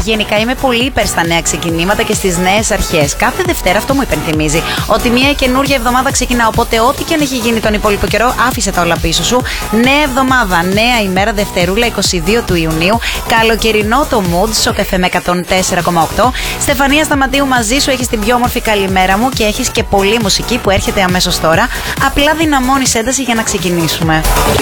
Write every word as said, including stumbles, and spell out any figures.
γενικά είμαι πολύ υπέρ στα νέα ξεκινήματα και στις νέες αρχές. Κάθε Δευτέρα αυτό μου υπενθυμίζει. Ότι μια καινούργια εβδομάδα ξεκινά. Οπότε, ό,τι και αν έχει γίνει τον υπόλοιπο καιρό, άφησε τα όλα πίσω σου. Νέα εβδομάδα, νέα ημέρα, Δευτερούλα είκοσι δύο του Ιουνίου. Καλοκαιρινό το mood, στο Καφέ με εκατόν τέσσερα κόμμα οκτώ. Στεφανία Σταματίου μαζί σου, έχεις την πιο όμορφη καλημέρα μου και έχεις και πολλή μουσική που έρχεται αμέσως τώρα. Απλά δυναμώνεις ένταση για να ξεκινήσουμε.